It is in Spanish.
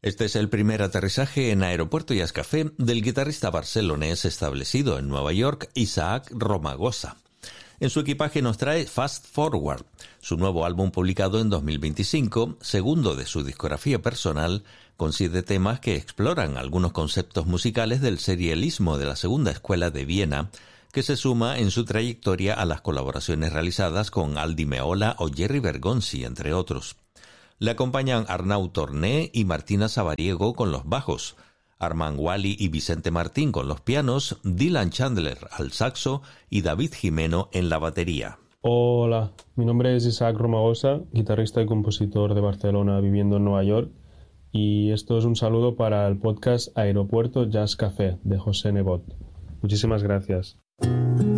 Este es el primer aterrizaje en Aeropuerto Jazz Café del guitarrista barcelonés establecido en Nueva York, Isaac Romagosa. En su equipaje nos trae Fast Forward, su nuevo álbum publicado en 2025, segundo de su discografía personal, con 7 temas que exploran algunos conceptos musicales del serialismo de la segunda escuela de Viena, que se suma en su trayectoria a las colaboraciones realizadas con Aldi Meola o Jerry Bergonzi, entre otros. Le acompañan Arnau Torné y Martina Sabariego con los bajos, Armand Wally y Vicente Martín con los pianos, Dylan Chandler al saxo y David Jimeno en la batería. Hola, mi nombre es Isaac Romagosa, guitarrista y compositor de Barcelona viviendo en Nueva York, y esto es un saludo para el podcast Aeropuerto Jazz Café de José Nebot. Muchísimas gracias.